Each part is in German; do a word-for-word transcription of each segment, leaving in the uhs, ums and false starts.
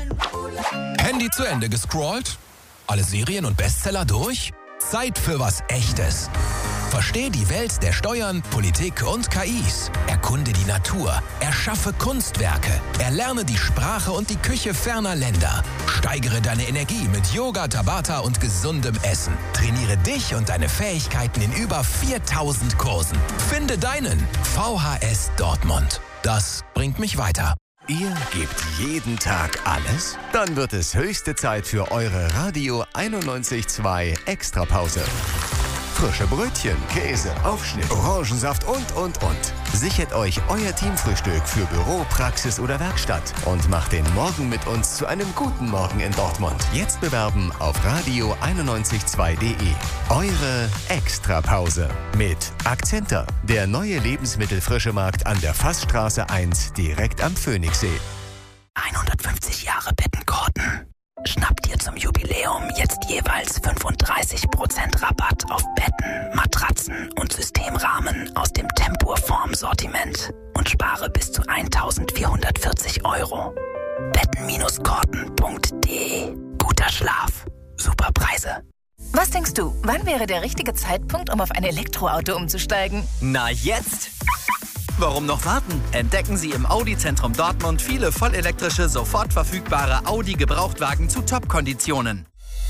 Handy zu Ende gescrollt? Alle Serien und Bestseller durch? Zeit für was Echtes. Versteh die Welt der Steuern, Politik und K Is. Erkunde die Natur. Erschaffe Kunstwerke. Erlerne die Sprache und die Küche ferner Länder. Steigere deine Energie mit Yoga, Tabata und gesundem Essen. Trainiere dich und deine Fähigkeiten in über viertausend Kursen. Finde deinen V H S Dortmund. Das bringt mich weiter. Ihr gebt jeden Tag alles? Dann wird es höchste Zeit für eure Radio einundneunzig Komma zwei Extrapause. Frische Brötchen, Käse, Aufschnitt, Orangensaft und, und, und. Sichert euch euer Teamfrühstück für Büro, Praxis oder Werkstatt und macht den Morgen mit uns zu einem guten Morgen in Dortmund. Jetzt bewerben auf radio einundneunzig Komma zwei punkt de. Eure Extrapause mit Akzenter, der neue Lebensmittelfrischemarkt an der Fassstraße eins direkt am Phoenixsee. hundertfünfzig Jahre Bettenkorten. Schnappt dir zum Jubiläum jetzt jeweils fünfunddreißig Prozent Rabatt auf Betten, Matratzen und Systemrahmen aus dem Tempur-Form-Sortiment und spare bis zu eintausendvierhundertvierzig Euro. Betten Korten punkt de. Guter Schlaf. Super Preise. Was denkst du, wann wäre der richtige Zeitpunkt, um auf ein Elektroauto umzusteigen? Na jetzt! Warum noch warten? Entdecken Sie im Audi-Zentrum Dortmund viele vollelektrische, sofort verfügbare Audi-Gebrauchtwagen zu Top-Konditionen.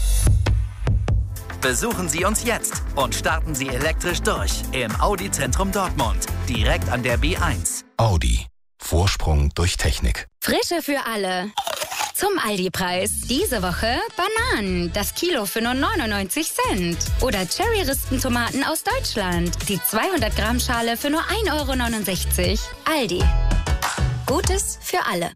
Besuchen Sie uns jetzt und starten Sie elektrisch durch im Audi-Zentrum Dortmund, direkt an der B eins. Audi. Vorsprung durch Technik. Frische für alle. Zum Aldi-Preis. Diese Woche Bananen. Das Kilo für nur neunundneunzig Cent. Oder Cherry-Rispentomaten aus Deutschland. Die zweihundert Gramm Schale für nur ein Euro neunundsechzig. Aldi. Gutes für alle.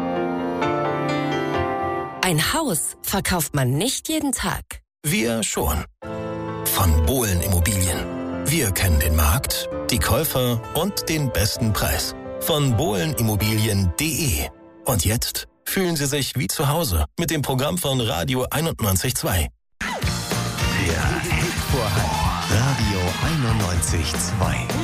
Ein Haus verkauft man nicht jeden Tag. Wir schon. Von Bohlen Immobilien. Wir kennen den Markt, die Käufer und den besten Preis. Von bohlen immobilien punkt de. Und jetzt fühlen Sie sich wie zu Hause mit dem Programm von Radio einundneunzig Komma zwei. Der Hit vor Radio einundneunzig Komma zwei.